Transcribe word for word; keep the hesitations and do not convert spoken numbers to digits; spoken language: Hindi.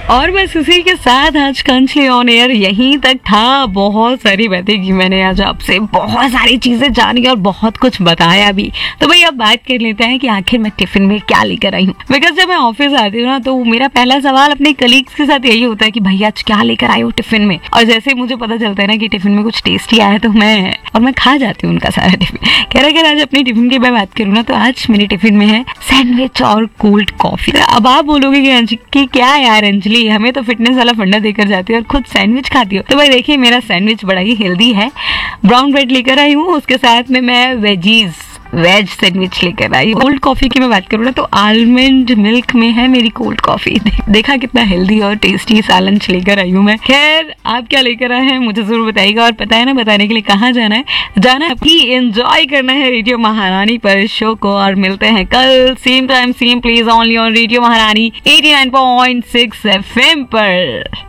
और बस इसी के साथ आज कंचली ऑन एयर यहीं तक था। बहुत सारी बातें की मैंने आज आपसे, बहुत सारी चीजें जानी और बहुत कुछ बताया भी। तो भाई अब बात कर लेते हैं कि आखिर मैं टिफिन में क्या लेकर आई हूँ। बिकॉज जब मैं ऑफिस आती हूँ ना तो मेरा पहला सवाल अपने कलीग्स के साथ यही होता है कि भाई आज क्या लेकर आई हो टिफिन में। और जैसे मुझे पता चलता है ना कि टिफिन में कुछ टेस्टी आया तो मैं और मैं खा जाती हूँ उनका सारा टिफिन। कह रहा अगर आज अपनी टिफिन की मैं बात करूँ ना तो आज मेरे टिफिन में है सैंडविच और कोल्ड कॉफी। अब आप बोलोगे कि अंजलि कि क्या यार अंजलि, हमें तो फिटनेस वाला फंडा देकर जाती हो और खुद सैंडविच खाती हो। तो भाई देखिए मेरा सैंडविच बड़ा ही हेल्दी है। ब्राउन ब्रेड लेकर आई हूँ, उसके साथ में मैं वेजीज वेज सैंडविच लेकर आई। कोल्ड कॉफी की मैं बात करूँ ना तो आलमंड मिल्क में है मेरी कोल्ड कॉफी। देखा कितना हेल्दी और टेस्टी सा लंच लेकर आई हूँ मैं। खैर आप क्या लेकर आए हैं मुझे जरूर बताइएगा। और पता है ना बताने के लिए कहाँ जाना है, जाना है कि एंजॉय करना है रेडियो महारानी पर शो को। और मिलते हैं कल same time same place only on radio महारानी eighty nine point six F M पर।